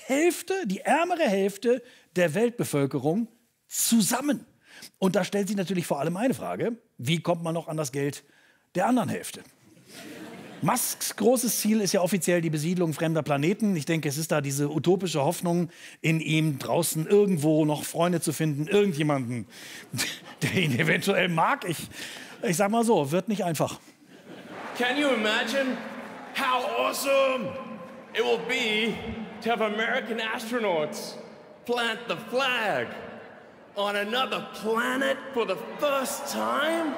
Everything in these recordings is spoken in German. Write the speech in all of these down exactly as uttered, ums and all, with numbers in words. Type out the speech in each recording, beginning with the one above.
Hälfte, die ärmere Hälfte der Weltbevölkerung zusammen. Und da stellt sich natürlich vor allem eine Frage: Wie kommt man noch an das Geld der anderen Hälfte? Musks großes Ziel ist ja offiziell die Besiedlung fremder Planeten. Ich denke, es ist da diese utopische Hoffnung in ihm, draußen irgendwo noch Freunde zu finden, irgendjemanden, der ihn eventuell mag. Ich, ich sag mal so, wird nicht einfach. Can you imagine how awesome it will be to have American astronauts plant the flag on another planet for the first time?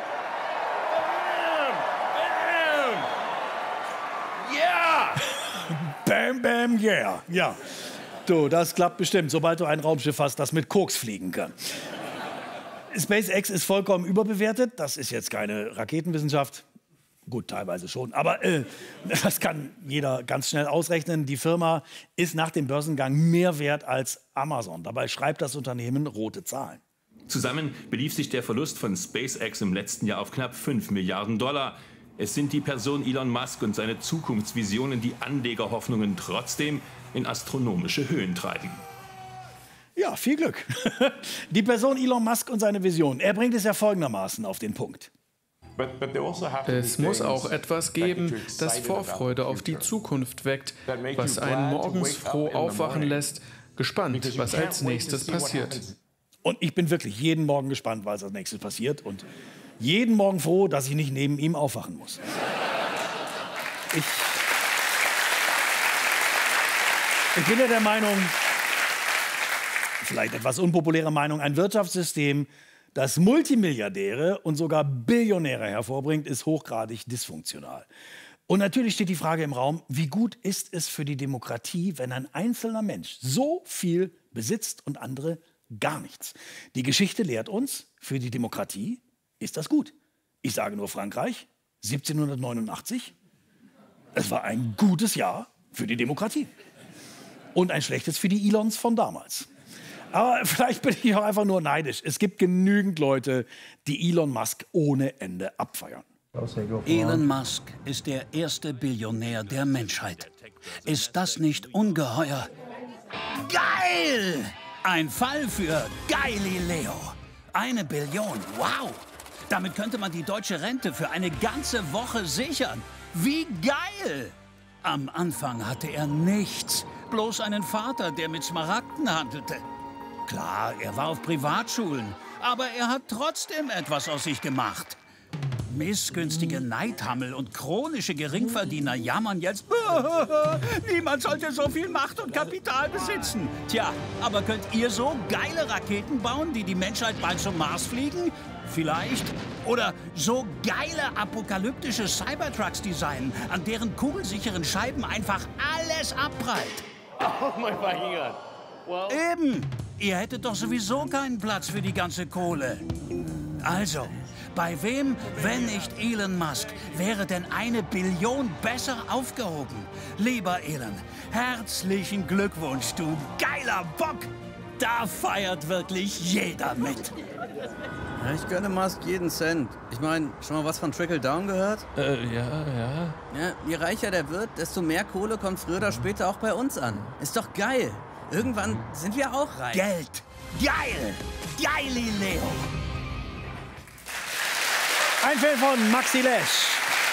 Yeah! Bam, bam, yeah. Ja. Du, das klappt bestimmt, sobald du ein Raumschiff hast, das mit Koks fliegen kann. SpaceX ist vollkommen überbewertet. Das ist jetzt keine Raketenwissenschaft. Gut, teilweise schon. Aber äh, das kann jeder ganz schnell ausrechnen. Die Firma ist nach dem Börsengang mehr wert als Amazon. Dabei schreibt das Unternehmen rote Zahlen. Zusammen belief sich der Verlust von SpaceX im letzten Jahr auf knapp fünf Milliarden Dollar. Es sind die Person Elon Musk und seine Zukunftsvisionen, die Anlegerhoffnungen trotzdem in astronomische Höhen treiben. Ja, viel Glück. Die Person Elon Musk und seine Vision. Er bringt es ja folgendermaßen auf den Punkt. Es muss auch etwas geben, das Vorfreude auf die Zukunft weckt, was einen morgens froh aufwachen lässt, gespannt, was als nächstes passiert. Und ich bin wirklich jeden Morgen gespannt, was als nächstes passiert. Und jeden Morgen froh, dass ich nicht neben ihm aufwachen muss. Ich, ich bin ja der Meinung, vielleicht etwas unpopuläre Meinung, ein Wirtschaftssystem, das Multimilliardäre und sogar Billionäre hervorbringt, ist hochgradig dysfunktional. Und natürlich steht die Frage im Raum: Wie gut ist es für die Demokratie, wenn ein einzelner Mensch so viel besitzt und andere gar nichts? Die Geschichte lehrt uns, für die Demokratie ist das gut. Ich sage nur Frankreich, siebzehnhundertneunundachtzig. Es war ein gutes Jahr für die Demokratie. Und ein schlechtes für die Elons von damals. Aber vielleicht bin ich auch einfach nur neidisch. Es gibt genügend Leute, die Elon Musk ohne Ende abfeiern. Elon Musk ist der erste Billionär der Menschheit. Ist das nicht ungeheuer? Geil! Ein Fall für Galileo. Eine Billion, wow! Damit könnte man die deutsche Rente für eine ganze Woche sichern. Wie geil! Am Anfang hatte er nichts, bloß einen Vater, der mit Smaragden handelte. Klar, er war auf Privatschulen, aber er hat trotzdem etwas aus sich gemacht. Missgünstige Neidhammel und chronische Geringverdiener jammern jetzt, niemand sollte so viel Macht und Kapital besitzen. Tja, aber könnt ihr so geile Raketen bauen, die die Menschheit bald zum Mars fliegen? Vielleicht. Oder so geile apokalyptische Cybertrucks designen, an deren kugelsicheren Scheiben einfach alles abprallt. Oh mein Gott. Well. Eben. Ihr hättet doch sowieso keinen Platz für die ganze Kohle. Also, bei wem, wenn nicht Elon Musk, wäre denn eine Billion besser aufgehoben? Lieber Elon, herzlichen Glückwunsch, du geiler Bock! Da feiert wirklich jeder mit. Ja, ich gönne Musk jeden Cent. Ich meine, schon mal was von Trickle-Down gehört? Äh, ja, ja. Ja, je reicher der wird, desto mehr Kohle kommt früher oder später auch bei uns an. Ist doch geil. Irgendwann sind wir auch reich. Geld. Geil. Galileo. Ein Film von Maxi Lesch.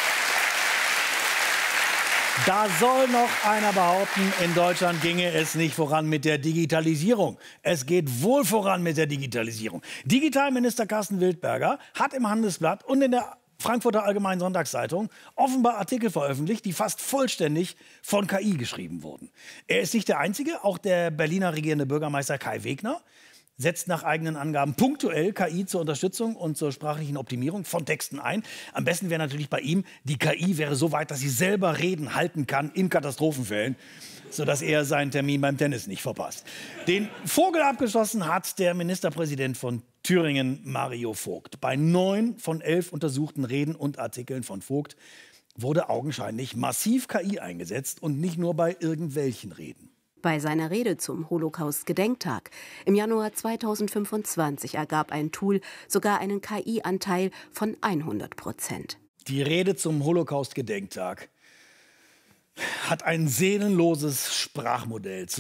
Da soll noch einer behaupten, in Deutschland ginge es nicht voran mit der Digitalisierung. Es geht wohl voran mit der Digitalisierung. Digitalminister Carsten Wildberger hat im Handelsblatt und in der Frankfurter Allgemeinen Sonntagszeitung offenbar Artikel veröffentlicht, die fast vollständig von K I geschrieben wurden. Er ist nicht der Einzige, auch der Berliner regierende Bürgermeister Kai Wegner setzt nach eigenen Angaben punktuell K I zur Unterstützung und zur sprachlichen Optimierung von Texten ein. Am besten wäre natürlich bei ihm, die K I wäre so weit, dass sie selber Reden halten kann in Katastrophenfällen, sodass er seinen Termin beim Tennis nicht verpasst. Den Vogel abgeschossen hat der Ministerpräsident von Thüringen, Mario Vogt. Bei neun von elf untersuchten Reden und Artikeln von Vogt wurde augenscheinlich massiv K I eingesetzt und nicht nur bei irgendwelchen Reden. Bei seiner Rede zum Holocaust-Gedenktag im Januar zweitausendfünfundzwanzig ergab ein Tool sogar einen K I-Anteil von hundert Prozent. Die Rede zum Holocaust-Gedenktag hat ein seelenloses Sprachmodell